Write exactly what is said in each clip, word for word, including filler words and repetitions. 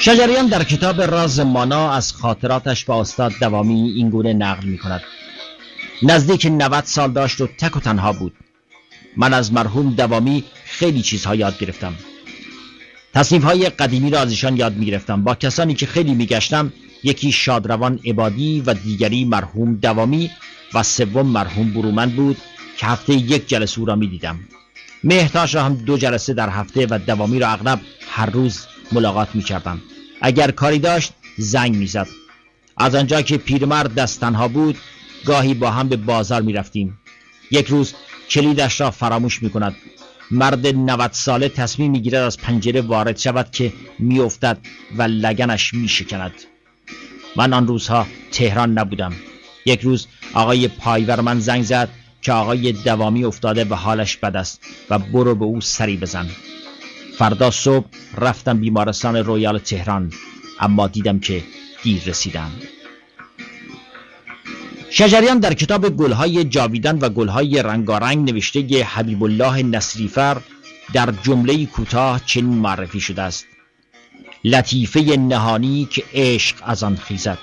شجریان در کتاب راز مانا از خاطراتش با استاد دوامی اینگونه نقل می کند: نزدیک نود سال داشت و تک و تنها بود. من از مرحوم دوامی خیلی چیزها یاد گرفتم. تصنیف‌های قدیمی را از ایشان یاد می گرفتم. با کسانی که خیلی می گشتم، یکی شادروان عبادی و دیگری مرحوم دوامی و سوم مرحوم برومند بود که هفته یک جلسه او را می دیدم. مهتاج را هم دو جلسه در هفته و دوامی را اغلب هر روز ملاقات می کردم. اگر کاری داشت زنگ می زد. از آنجا که پیرمرد دست تنها بود، گاهی با هم به بازار می رفتیم. یک روز کلیدش را فراموش می کند. مرد نود ساله تصمیم می گیرد از پنجره وارد شود که می افتد و لگنش می شکند. من آن روزها تهران نبودم. یک روز آقای پایور من زنگ زد که آقای دوامی افتاده و حالش بد است و برو به او سری بزن. فردا صبح رفتم بیمارستان رویال تهران، اما دیدم که دیر رسیدم. شجریان در کتاب گلهای جاویدان و گلهای رنگارنگ نوشته حبیب الله نصریفر در جمله کوتاه چنین معرفی شده است: لطیفه نهانی که عشق از آن خیزد.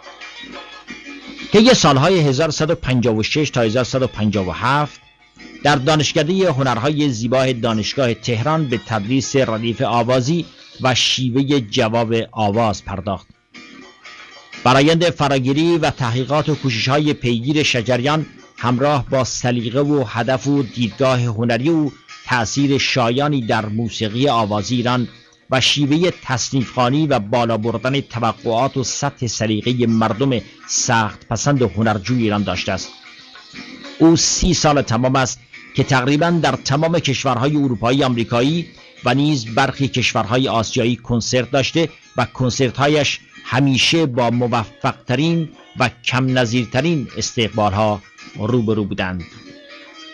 طی سالهای هزار و صد و پنجاه و شش تا هزار و صد و پنجاه و هفت در دانشکده هنرهای زیبا دانشگاه تهران به تدریس ردیف آوازی و شیوه جواب آواز پرداخت. برآیند فراگیری و تحقیقات و کوشش‌های پیگیر شجریان همراه با سلیقه و هدف و دیدگاه هنری او تأثیر شایانی در موسیقی آوازی ایران و شیوه تصنیف‌خوانی و بالا بردن توقعات و سطح سلیقه مردم سخت پسند و هنرجوی ایران داشته است. او سی سال تمام است که تقریباً در تمام کشورهای اروپایی، آمریکایی و نیز برخی کشورهای آسیایی کنسرت داشته و کنسرت‌هایش همیشه با موفق‌ترین و کم نظیرترین استقبال‌ها روبرو بودند.